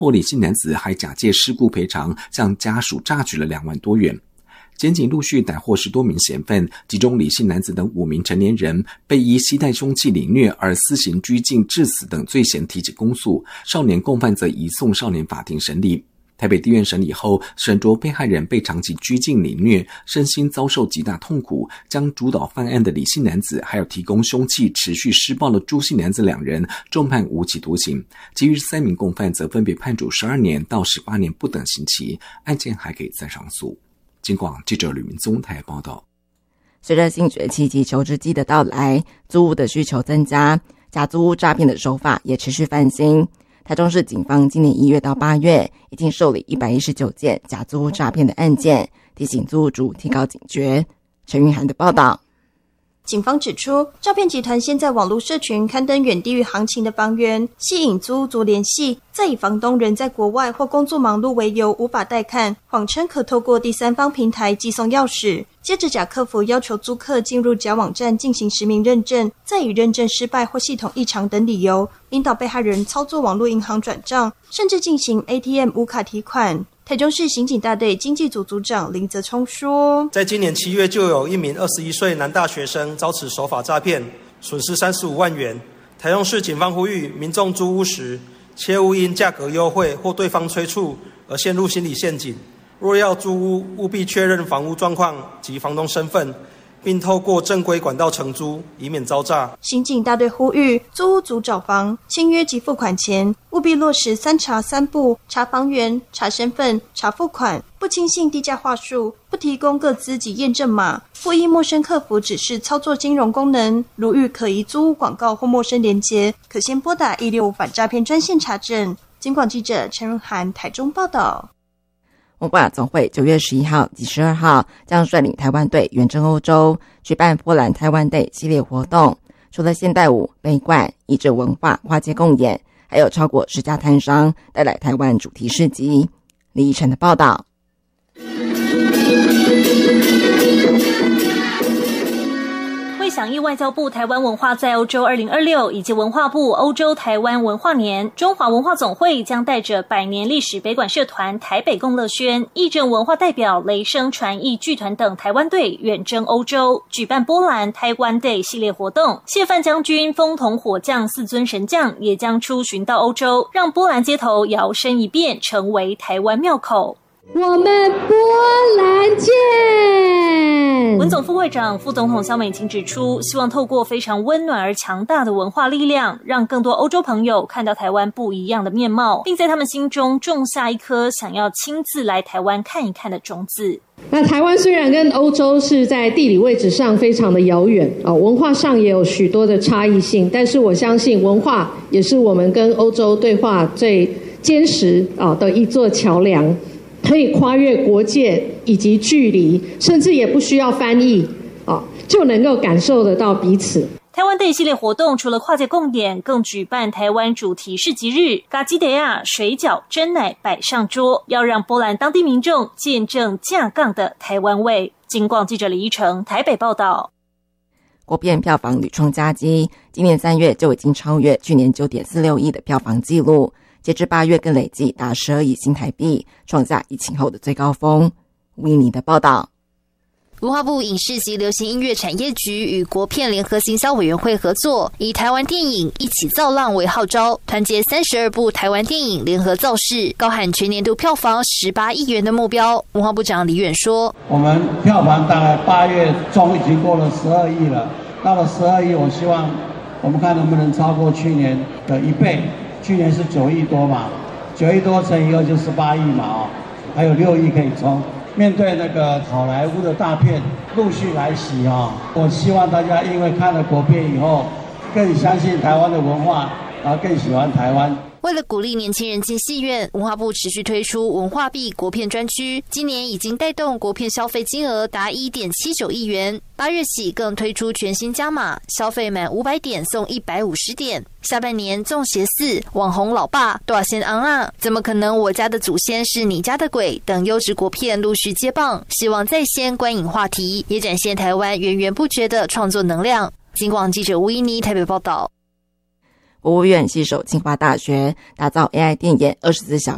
或李姓男子还假借事故赔偿向家属榨取了2万多元。检警陆续逮获10多名嫌犯，其中李姓男子等5名成年人被依携带凶器凌虐而私刑拘禁致死等罪嫌提起公诉，少年共犯则移送少年法庭审理。台北地院审理后，审酌被害人被长期拘禁凌虐，身心遭受极大痛苦，将主导犯案的李姓男子还有提供凶器持续施暴的朱姓男子2人重判无期徒刑，其余3名共犯则分别判处12年到18年不等刑期，案件还可以再上诉。警广记者吕明宗台报道。 随着新学期及求职季的到来，租屋的需求增加，假租屋诈骗的手法也持续翻新。台中市警方今年1月到8月已经受理119件假租屋诈骗的案件，提醒租屋主提高警觉。陈云涵的报道。 警方指出，诈骗集团先在网络社群刊登远低于行情的房源，吸引租屋族联系，再以房东人在国外或工作忙碌为由无法带看，谎称可透过第三方平台寄送钥匙，接着假客服要求租客进入假网站进行实名认证，再以认证失败或系统异常等理由，引导被害人操作网络银行转账，甚至进行 ATM 无卡提款。台中市刑警大队经济组组长林泽聪说， 在今年7月就有1名21岁男大学生遭此手法诈骗，损失35万元。台中市警方呼吁民众租屋时，切勿因价格优惠或对方催促而陷入心理陷阱。若要租屋，务必确认房屋状况及房东身份，并透过正规管道承租，以免遭诈。 刑警大队呼吁租屋族找房、签约及付款前，务必落实3查3不：查房源、查身份、查付款，不轻信低价话术，不提供个资及验证码，不依陌生客服指示操作金融功能。如遇可疑租屋广告或陌生连结，可先拨打165反诈骗专线查证。警广记者陈润涵台中报道。 文化总会9月11号及12号将率领台湾队远征欧洲，举办波兰台湾队系列活动。除了现代舞、杯冠、益智文化跨界共演，还有超过10家摊商带来台湾主题市集。李依晨的报道。 为响应外交部台湾文化在欧洲2026以及文化部欧洲台湾文化年，中华文化总会将带着100年历史北管社团台北共乐轩、义正文化代表雷声传艺剧团等台湾队远征欧洲，举办波兰台湾 Day 系列活动。谢范将军、风筒火将4尊神将也将出巡到欧洲，让波兰街头摇身一变，成为台湾庙口。 我们波兰见！ 文总副会长、副总统萧美琴指出，希望透过非常温暖而强大的文化力量，让更多欧洲朋友看到台湾不一样的面貌，并在他们心中种下一颗想要亲自来台湾看一看的种子。 那台湾虽然跟欧洲是在地理位置上非常的遥远，文化上也有许多的差异性，但是我相信文化也是我们跟欧洲对话最坚实的一座桥梁。可以跨越国界以及距离，甚至也不需要翻译就能够感受得到彼此。 台湾 Day 系列活动除了跨界共演，更举办台湾主题市集日，嘎吉德亚、水饺、珍奶摆上桌，要让波兰当地民众见证架杠的台湾味。警广记者李依成台北报道。 国片票房屡创佳绩，今年3月就已经超越去年 9.46 亿的票房纪录，截至8月更累计达12亿新台币，创下疫情后的最高峰。维尼的报道。 文化部影视及流行音乐产业局与国片联合行销委员会合作，以台湾电影一起造浪为号召，团结32部台湾电影联合造势，高喊全年度票房18亿元的目标。文化部长李远说， 我们票房大概8月中已经过了12亿了，到了12亿，我希望我们看能不能超过去年的1倍，去年是9亿多嘛，9亿多乘以2就是8亿嘛，还有6亿可以冲。面对那个好莱坞的大片陆续来袭我希望大家因为看了国片以后，更相信台湾的文化，然后更喜欢台湾。 为了鼓励年轻人进戏院，文化部持续推出文化币国片专区，今年已经带动国片消费金额达 1.79 亿元。8月起更推出全新加码，消费满500点送150点。下半年粽邪4、网红老爸、大仙昂啊、怎么可能我家的祖先是你家的鬼等优质国片陆续接棒，希望再掀观影话题，也展现台湾源源不绝的创作能量。警广记者吴依妮台北报道。 国务院携手清华大学打造 AI 电眼24小